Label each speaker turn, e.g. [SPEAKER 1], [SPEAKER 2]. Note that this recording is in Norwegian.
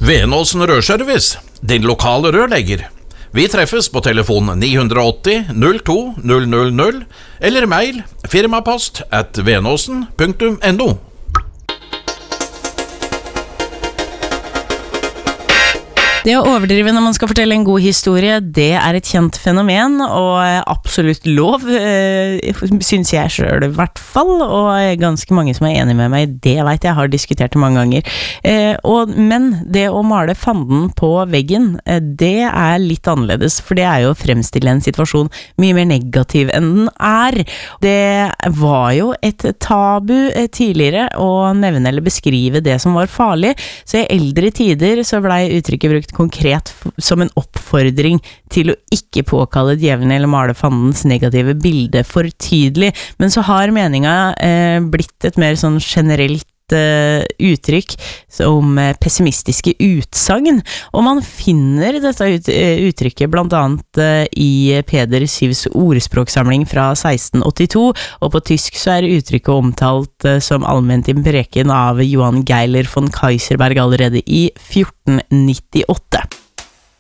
[SPEAKER 1] Venåsen Rørservice, din lokale rørlegger. Vi treffes på telefon 980 02 000 eller mail firmapost@venåsen.no.
[SPEAKER 2] Det å overdrive når man skal fortelle en god historie, det er et kjent fenomen, og absolutt lov, synes jeg selv i hvert fall, og ganske mange som er enige med meg, det vet jeg har diskutert det mange ganger. Men det å male fanden på veggen, det er litt annerledes, for det er jo å fremstille en situasjon mye mer negativ enn den er. Det var jo et tabu tidligere å nevne eller beskrive det som var farlig, så i eldre tider så ble uttrykket brukt konkret som en oppfordring til å ikke påkalle djevelen eller male fandens negative bilde for tydelig, men så har meninga blitt et mer sånn generelt uttrykk som pessimistiske utsagn, og man finner dette uttrykket blant annet i Peder Syvs ordspråksamling fra 1682, og på tysk så er uttrykket omtalt som allment i preken av Johan Geiler von Kaiserberg allerede i 1498.